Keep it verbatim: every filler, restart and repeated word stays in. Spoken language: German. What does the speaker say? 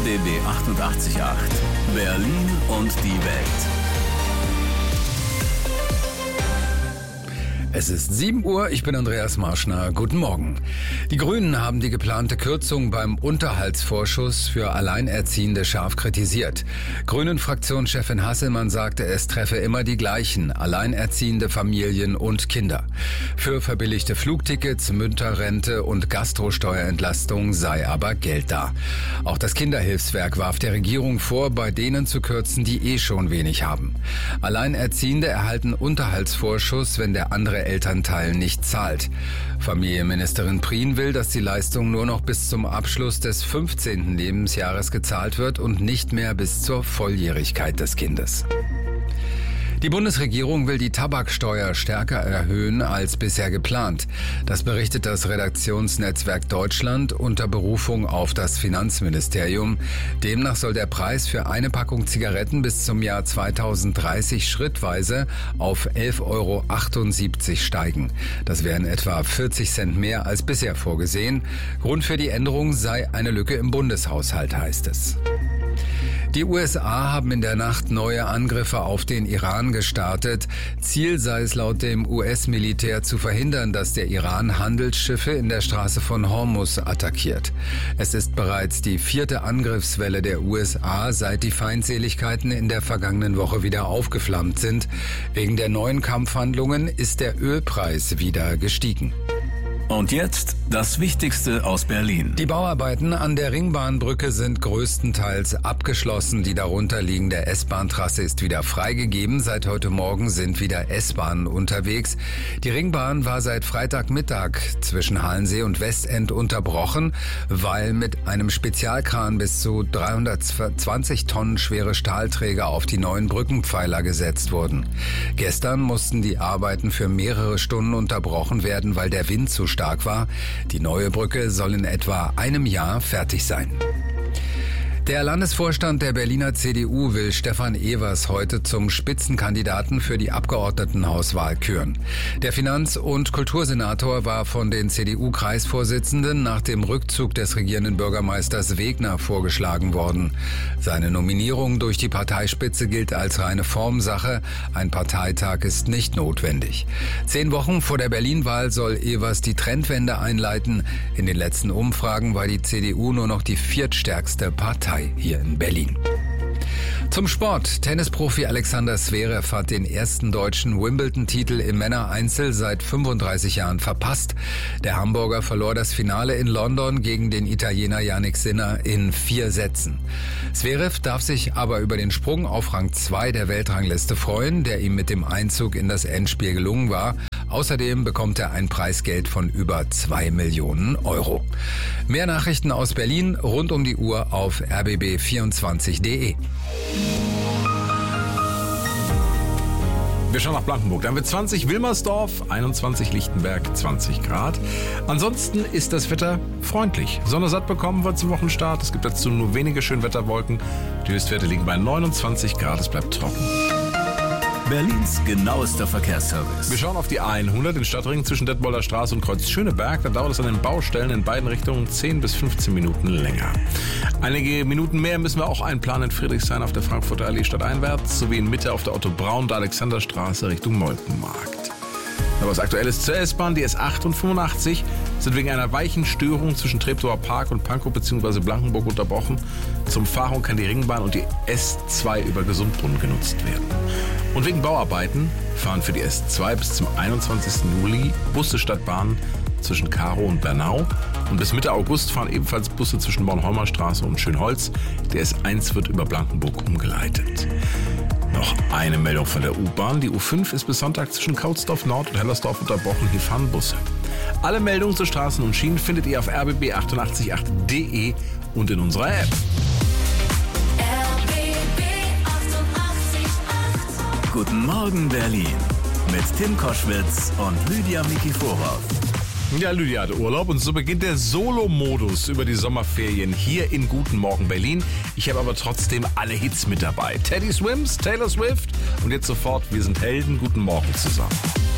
B B achtundachtzig Komma acht. Berlin und die Welt. Es ist sieben Uhr, ich bin Andreas Marschner. Guten Morgen. Die Grünen haben die geplante Kürzung beim Unterhaltsvorschuss für Alleinerziehende scharf kritisiert. Grünen-Fraktionschefin Hasselmann sagte, es treffe immer die gleichen, alleinerziehende Familien und Kinder. Für verbilligte Flugtickets, Mütterrente und Gastrosteuerentlastung sei aber Geld da. Auch das Kinderhilfswerk warf der Regierung vor, bei denen zu kürzen, die eh schon wenig haben. Alleinerziehende erhalten Unterhaltsvorschuss, wenn der andere Elternteil nicht zahlt. Familienministerin Prien will, dass die Leistung nur noch bis zum Abschluss des fünfzehnten Lebensjahres gezahlt wird und nicht mehr bis zur Volljährigkeit des Kindes. Die Bundesregierung will die Tabaksteuer stärker erhöhen als bisher geplant. Das berichtet das Redaktionsnetzwerk Deutschland unter Berufung auf das Finanzministerium. Demnach soll der Preis für eine Packung Zigaretten bis zum Jahr zweitausenddreißig schrittweise auf elf Euro achtundsiebzig steigen. Das wären etwa vierzig Cent mehr als bisher vorgesehen. Grund für die Änderung sei eine Lücke im Bundeshaushalt, heißt es. Die U S A haben in der Nacht neue Angriffe auf den Iran gestartet. Ziel sei es laut dem U S-Militär zu verhindern, dass der Iran Handelsschiffe in der Straße von Hormuz attackiert. Es ist bereits die vierte Angriffswelle der U S A, seit die Feindseligkeiten in der vergangenen Woche wieder aufgeflammt sind. Wegen der neuen Kampfhandlungen ist der Ölpreis wieder gestiegen. Und jetzt das Wichtigste aus Berlin. Die Bauarbeiten an der Ringbahnbrücke sind größtenteils abgeschlossen. Die darunter liegende S-Bahn-Trasse ist wieder freigegeben. Seit heute Morgen sind wieder S-Bahnen unterwegs. Die Ringbahn war seit Freitagmittag zwischen Halensee und Westend unterbrochen, weil mit einem Spezialkran bis zu dreihundertzwanzig Tonnen schwere Stahlträger auf die neuen Brückenpfeiler gesetzt wurden. Gestern mussten die Arbeiten für mehrere Stunden unterbrochen werden, weil der Wind zu stark war. Die neue Brücke soll in etwa einem Jahr fertig sein. Der Landesvorstand der Berliner C D U will Stefan Evers heute zum Spitzenkandidaten für die Abgeordnetenhauswahl küren. Der Finanz- und Kultursenator war von den C D U-Kreisvorsitzenden nach dem Rückzug des regierenden Bürgermeisters Wegner vorgeschlagen worden. Seine Nominierung durch die Parteispitze gilt als reine Formsache. Ein Parteitag ist nicht notwendig. Zehn Wochen vor der Berlin-Wahl soll Evers die Trendwende einleiten. In den letzten Umfragen war die C D U nur noch die viertstärkste Partei hier in Berlin. Zum Sport. Tennisprofi Alexander Zverev hat den ersten deutschen Wimbledon-Titel im Männereinzel seit fünfunddreißig Jahren verpasst. Der Hamburger verlor das Finale in London gegen den Italiener Jannik Sinner in vier Sätzen. Zverev darf sich aber über den Sprung auf Rang zwei der Weltrangliste freuen, der ihm mit dem Einzug in das Endspiel gelungen war. Außerdem bekommt er ein Preisgeld von über zwei Millionen Euro. Mehr Nachrichten aus Berlin rund um die Uhr auf r b b vierundzwanzig punkt d e. Wir schauen nach Blankenburg. Da haben wir zwanzig, Wilmersdorf, einundzwanzig, Lichtenberg, zwanzig Grad. Ansonsten ist das Wetter freundlich. Sonne satt bekommen wir zum Wochenstart. Es gibt dazu nur wenige Schönwetterwolken. Die Höchstwerte liegen bei neunundzwanzig Grad. Es bleibt trocken. Berlins genauester Verkehrsservice. Wir schauen auf die A hundert in Stadtring zwischen Detmolder Straße und Kreuz Schöneberg. Da dauert es an den Baustellen in beiden Richtungen zehn bis fünfzehn Minuten länger. Einige Minuten mehr müssen wir auch einplanen in Friedrichshain auf der Frankfurter Allee stadteinwärts sowie in Mitte auf der Otto Braun und Alexanderstraße Richtung Molkenmarkt. Aber was Aktuelles zur S-Bahn, die S acht und fünfundachtzig sind wegen einer weichen Störung zwischen Treptower Park und Pankow bzw. Blankenburg unterbrochen. Zur Umfahrung kann die Ringbahn und die S zwei über Gesundbrunnen genutzt werden. Und wegen Bauarbeiten fahren für die S zwei bis zum einundzwanzigsten Juli Busse statt Bahnen zwischen Karow und Bernau. Und bis Mitte August fahren ebenfalls Busse zwischen Bornholmer Straße und Schönholz. Der S eins wird über Blankenburg umgeleitet. Noch eine Meldung von der U-Bahn. Die U fünf ist bis Sonntag zwischen Kautsdorf Nord und Hellersdorf unterbrochen. Hier fahren Busse. Alle Meldungen zu Straßen und Schienen findet ihr auf r b b achtundachtzig punkt acht punkt d e und in unserer App. R B B achtundachtzig Komma acht. Guten Morgen Berlin mit Tim Koschwitz und Lydia Mikiforov. Ja, Lydia hat Urlaub und so beginnt der Solo-Modus über die Sommerferien hier in Guten Morgen Berlin. Ich habe aber trotzdem alle Hits mit dabei. Teddy Swims, Taylor Swift und jetzt sofort Wir sind Helden. Guten Morgen zusammen.